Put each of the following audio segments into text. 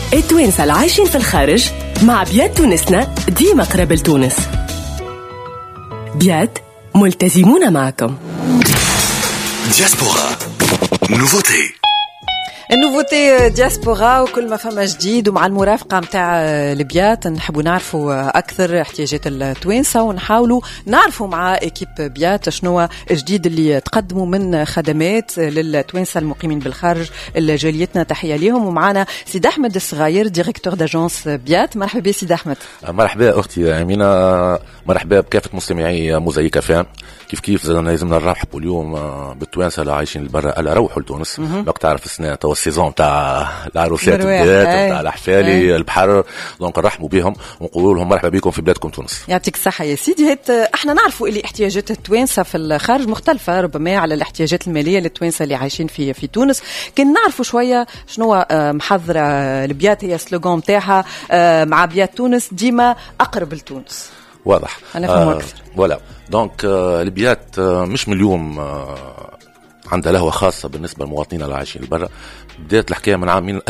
التوانسة العايشين في الخارج مع بيات تونسنا ديما قرب لتونس. بيات ملتزمون معكم. دياسبورا نوفوتي النوفوتي دياسبورا وكل ما فما جديد، ومع المرافقة متاع البيات نحبوا نعرفوا أكثر احتياجات التوانسة ونحاولوا نعرفوا مع إكيب بيات شنو الجديد اللي تقدموا من خدمات للتوانسة المقيمين بالخارج الجاليتنا. تحية ليهم. ومعنا سيد أحمد الصغير ديريكتور داجونس بيات. مرحبا بي سيد أحمد. مرحبا أختي أمينة، مرحبا بكافة مستمعي موزايك فام. كيف لازمنا نرحبوا اليوم بالتوانسة اللي عايشين البرا اللي روحوا لتونس. دونك تعرف السنة توا السيزون تاع العروسات البيات تاع الأحفالي البحر، دونك نرحبوا بهم ونقولوا لهم مرحبا بكم في بلادكم تونس. يعطيك الصحة يا سيدي. احنا نعرفوا اللي احتياجات التوانسة في الخارج مختلفة ربما على الاحتياجات المالية للتوانسة اللي عايشين في تونس. كان نعرفوا شوية شنو محضرة البيات، هي سلوغان تاعها مع بيات تونس ديما أقرب لتونس. واضح. أنا فهم أكثر. ولا دونك البيات مش من اليوم عندها لهوة خاصة بالنسبة للمواطنين اللي عايشين برا. بدأت الحكاية من عام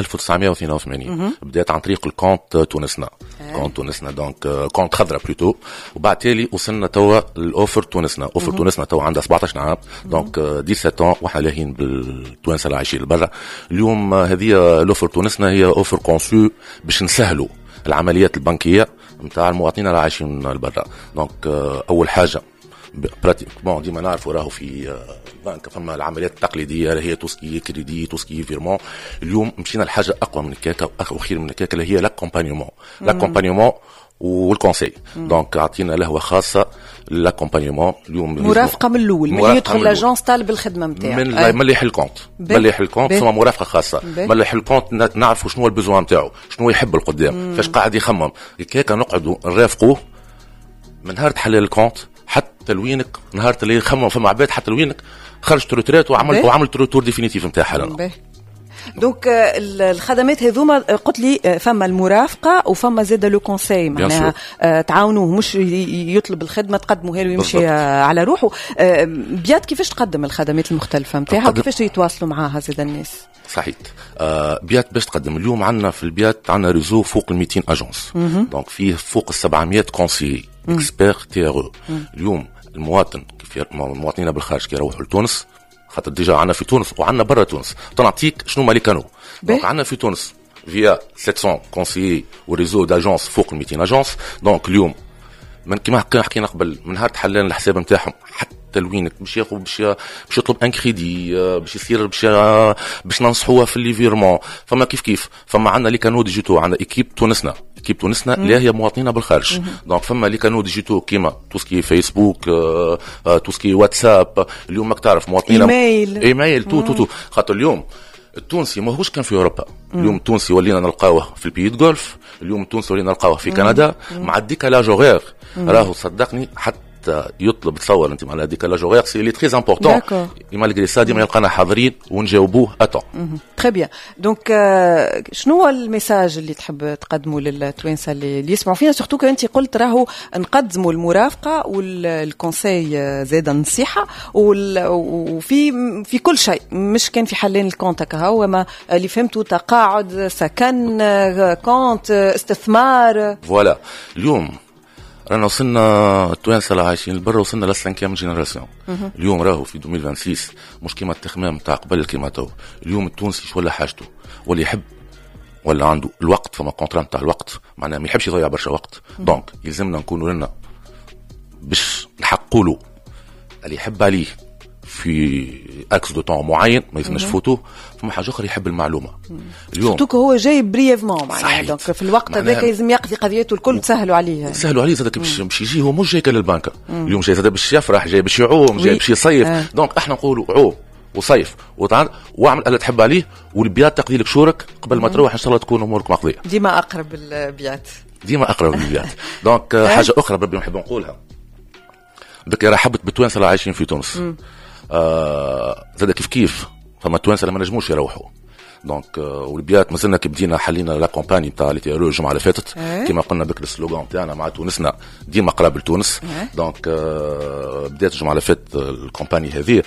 1982. بدأت عن طريق الكونت تونسنا. كونت تونسنا دونك كونت خضرة بلوتو، وبعد تالي وصلنا توا الأوفر تونسنا. أوفر تونسنا توا عندها 17 عام، دونك 17 وحنا لاهين بالتوانسة اللي عايشين برا. اليوم هذه الأوفر تونسنا هي أوفر كونسو باش نسهلوا العمليات البنكية متاع المواطنين اللي عايشين برا. دونك أول حاجة براتيكمون ديما نعرفوا راهو في البنك فما العمليات التقليديه اللي هي توسكي كريدي توسكي فيرمون. اليوم مشينا لحاجه اقوى من الكاكا واخير من الكاكا اللي هي لاكومبانيومون والكونسي. دونك عطينا لهوه خاصه لاكومبانيومون اليوم، مرافقه من الاول من يدخل لاجونس طالب الخدمه نتاعو من اللي يحل كونت ثم مرافقه خاصه من اللي يحل كونت، نعرفوا شنو البزوان نتاعو، شنو يحب القدام، فاش قاعد يخمم الكاكا، نقعدوا نرافقوه من نهار تحلل الكونت حتى لوينك، نهار اللي يخمم فما عباد حتى لوينك خرجت روتريت وعملت تور ديفينيتيف نتاع حالنا. دونك الخدمات هذوما قلت لي فما المرافقه وفما زاد لو كونساي، معناها تعاونوه مش يطلب الخدمه تقدموا له ويمشي على روحه. بيات كيفاش تقدم الخدمات المختلفه نتاعها وكيفاش يتواصلوا معاها زاد الناس؟ صحيح. بيات باش تقدم اليوم عندنا في البيات عندنا ريزو فوق 200 اجونس، دونك فيه فوق 700 كونسي اكسبير تي ار. اليوم المواطن كيف المواطنين بالخارج كي يروحوا لتونس، خاطر ديجا عندنا في تونس وعندنا برا تونس، تنعطيك شنو مالي كانوا. دونك عندنا في تونس فيا 700 كونسيي وريزو داجونس فوق 200 اجونس. دونك اليوم من كيما حكينا قبل، من نهار تحلل الحساب نتاعهم حتى لوينك باش ياخذ باش يطلب ان كريدي، باش يصير باش ننصحوها في الليفيرمون. فما كيف فما عندنا لي كانو ديجيتو، عندنا ايكيب تونسنا اللي هي مواطنين بالخارج. دونك فما لي كانو ديجيتو كيما توسكي فيسبوك، توسكي واتساب. اليوم ماك تعرف مواطنين ايميل تو خاطر اليوم التونسي ما هوش كان في اوروبا. اليوم التونسي ولينا نلقاوه في البيت جولف، اليوم التونسي ولينا نلقاوه في كندا مع الديكالاج غير. راهو صدقني حتى يطلب تصور انت مع ديكالاج غير سي لي تري امبورطون. مالغري سا ديما يلقانا حاضرين ونجاوبوه اتون. تري بيان. دونك شنو هو الميساج اللي تحب تقدمه للتوانسه اللي يسمعوا فينا؟ سورتو كنتي قلت راهو نقدموا المرافقه والكونساي زاد النصيحه وفي كل شيء، مش كان في حلين الكونت كهو، وما اللي فهمته تقاعد، سكن، كونت، استثمار. فوالا اليوم رانا وصلنا التوانسة اللي عايشين برا، وصلنا للسانكيام جينيراسيون. اليوم راهو في 2026 مش كيما التخمام تاع قبل كيما تو. اليوم التونسي شو ولا حاجته، واللي يحب ولا عنده الوقت، فما كونتران تاع الوقت، معناها ما يحبش يضيع برشا وقت. دونك يلزمنا نكونوا لنا باش نحقوا له اللي يحب عليه في اكس دو طون معين، ما يلزمناش فوتو. فما حاجه اخرى يحب المعلومه. اليوم سورتو هو جاي بريفمون، معناها دونك في الوقت هذاك لازم يقضي قضيته الكل، تسهلوا عليه زاد باش يجي. هو مش جاي للبنك، اليوم جاي زاد باش يفرح، جاي باش يعوم، جاي باش يصيف. دونك احنا نقولوا عوم وصيف واعمل اللي تحب عليه، والبيات تقضي لك شورك قبل ما تروح ان شاء الله تكون امورك مقضيه. ديما اقرب البيات. دونك حاجه اخرى بربي نحب نقولها، بكي رحبت بالتوانسه اللي عايشين في تونس. زاد كيف فما توانسه اللي ما نجموش يروحوا. دونك والبيات مازلنا كي بدينا حلينا لا كومباني نتاع لي تيرو الجمعه اللي فاتت، كما قلنا بك السلوغان نتاعنا مع تونسنا ديما قراب لتونس. دونك بدات الجمعه اللي فاتت الكومباني هذه،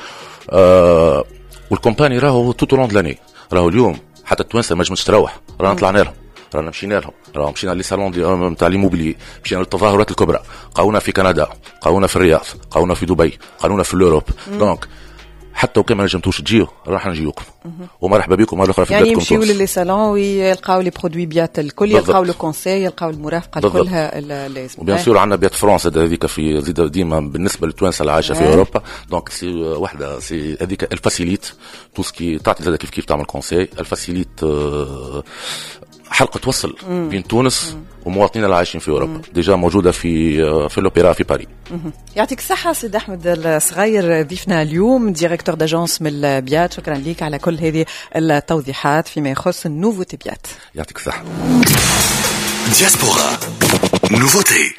والكومباني راهو توت لونغ لاني. راهو اليوم حتى التوانسه ما نجمش تروح، رانا طلعنا لهم رانا مشينا لهم، مشينا لي صالون نتاع ليموبيلي، مشينا للتظاهرات الكبرى، قاونا في كندا، قاونا في الرياض، قاونا في دبي، قاونا في الأوروب. دونك حتى وكان ما نجمتوش تجيو راح نجيوكم ومرحبا بكم مرة أخرى في بلادكم. يعني يمشيوا للي صالون ويلقاو لي برودوي بيات الكل، يلقاو لو كونساي، يلقاو المرافقة كلها اللازم. وبيان سور عندنا بيات فرنسا هذيك في زيد ديما بالنسبة للتوانسة اللي عايشة في أوروبا. دونك سي واحدة سي هذيك الفاسيليت تو سكي تعطي زاد كيف تعمل كونساي الفاسيليت حلقة توصل بين تونس ومواطنين اللي عايشين في أوروبا. ديجا موجودة في الأوبرا في باريس. يعطيك الصحة سيد أحمد الصغير ضيفنا اليوم ديريكتور داجونس من البيات. شكرا ليك على كل هذه التوضيحات فيما يخص النوفوتي بيات. يعطيك الصحة. دياسبورا نوفوتي.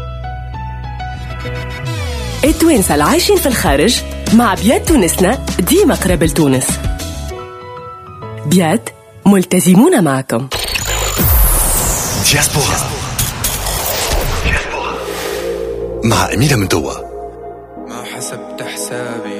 التوانسة العايشين في الخارج مع بيات تونسنا ديما قريب لتونس. بيات ملتزمون معكم. دياسبورا مع أميرة مندوة. ما حسبت حسابي